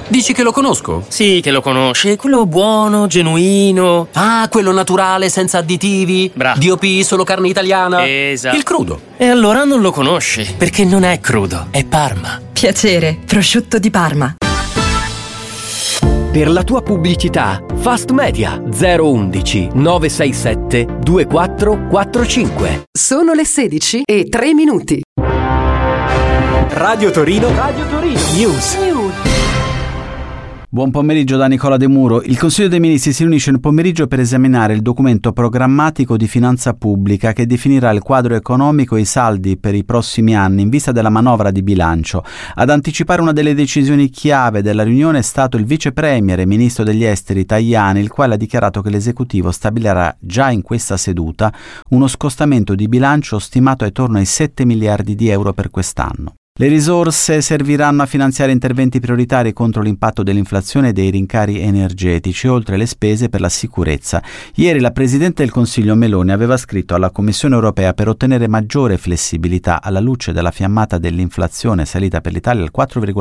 Dici che lo conosco? Sì, che lo conosci, quello buono, genuino. Ah, quello naturale, senza additivi. Bravo. DOP, solo carne italiana. Esatto. Il crudo. E allora non lo conosci, perché non è crudo, è Parma. Piacere, prosciutto di Parma. Per la tua pubblicità, Fast Media 011 967 2445. Sono le 16:03. Radio Torino News. Buon pomeriggio da Nicola De Muro. Il Consiglio dei Ministri si riunisce nel pomeriggio per esaminare il documento programmatico di finanza pubblica che definirà il quadro economico e i saldi per i prossimi anni in vista della manovra di bilancio. Ad anticipare una delle decisioni chiave della riunione è stato il vice premier e ministro degli esteri Tajani, il quale ha dichiarato che l'esecutivo stabilirà già in questa seduta uno scostamento di bilancio stimato attorno ai 7 miliardi di euro per quest'anno. Le risorse serviranno a finanziare interventi prioritari contro l'impatto dell'inflazione e dei rincari energetici, oltre alle spese per la sicurezza. Ieri la Presidente del Consiglio Meloni aveva scritto alla Commissione europea per ottenere maggiore flessibilità alla luce della fiammata dell'inflazione salita per l'Italia al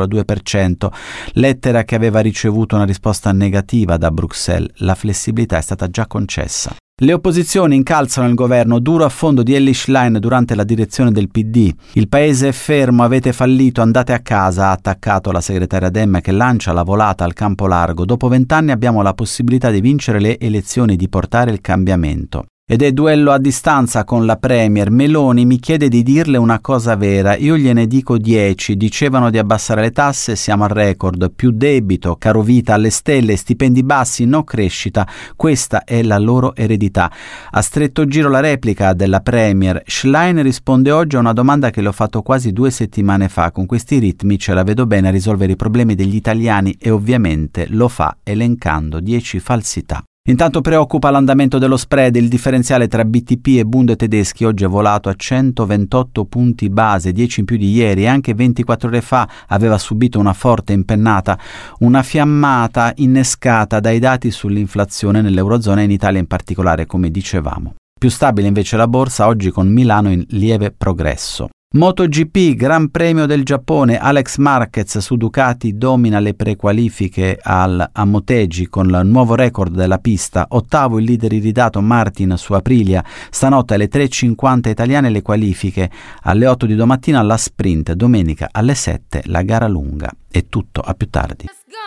4,2%, lettera che aveva ricevuto una risposta negativa da Bruxelles. La flessibilità è stata già concessa. Le opposizioni incalzano il governo, duro affondo di Elly Schlein durante la direzione del PD. Il paese è fermo, avete fallito, andate a casa, ha attaccato la segretaria Dem che lancia la volata al campo largo. Dopo 20 anni abbiamo la possibilità di vincere le elezioni, di portare il cambiamento. Ed è duello a distanza con la Premier. Meloni mi chiede di dirle una cosa vera, io gliene dico 10. Dicevano di abbassare le tasse, siamo al record, più debito, caro vita alle stelle, stipendi bassi, no crescita, questa è la loro eredità. A stretto giro la replica della Premier. Schlein risponde oggi a una domanda che le ho fatto quasi 2 settimane fa, con questi ritmi ce la vedo bene a risolvere i problemi degli italiani e ovviamente lo fa elencando 10 falsità. Intanto preoccupa l'andamento dello spread, il differenziale tra BTP e Bund tedeschi oggi è volato a 128 punti base, 10 in più di ieri, e anche 24 ore fa aveva subito una forte impennata, una fiammata innescata dai dati sull'inflazione nell'Eurozona e in Italia in particolare, come dicevamo. Più stabile invece la borsa, oggi con Milano in lieve progresso. MotoGP, Gran Premio del Giappone, Alex Marquez su Ducati domina le prequalifiche a Motegi con il nuovo record della pista, ottavo il leader iridato Martin su Aprilia, stanotte alle 3:50 italiane le qualifiche, alle 8 di domattina la sprint, domenica alle 7 la gara lunga. È tutto, a più tardi.